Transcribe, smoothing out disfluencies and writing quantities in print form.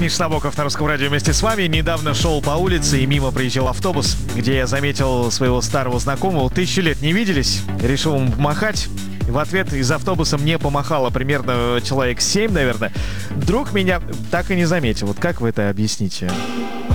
Миша Набоков на Русском радио вместе с вами. Недавно шел по улице и мимо приезжал автобус, где я заметил своего старого знакомого. 1000 лет не виделись. Решил ему помахать. В ответ из автобуса мне помахало примерно человек 7, наверное. Друг меня так и не заметил. Вот как вы это объясните?